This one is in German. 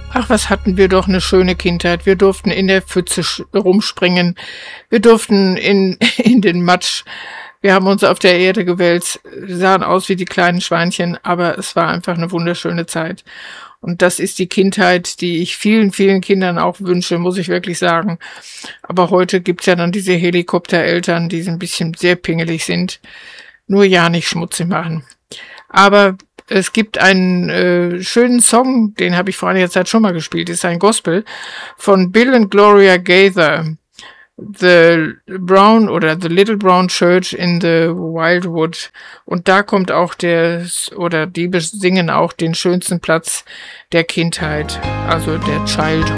Ach, was hatten wir doch eine schöne Kindheit. Wir durften in der Pfütze rumspringen. Wir durften in den Matsch. Wir haben uns auf der Erde gewälzt, sahen aus wie die kleinen Schweinchen, aber es war einfach eine wunderschöne Zeit. Und das ist die Kindheit, die ich vielen, vielen Kindern auch wünsche, muss ich wirklich sagen. Aber heute gibt's ja dann diese Helikoptereltern, die ein bisschen sehr pingelig sind. Nur ja nicht schmutzig machen. Aber es gibt einen schönen Song, den habe ich vor einiger Zeit schon mal gespielt, ist ein Gospel von Bill and Gloria Gaither. The Little Brown Church in the Wildwood. Und da kommt auch die singen auch den schönsten Platz der Kindheit, also der Childhood.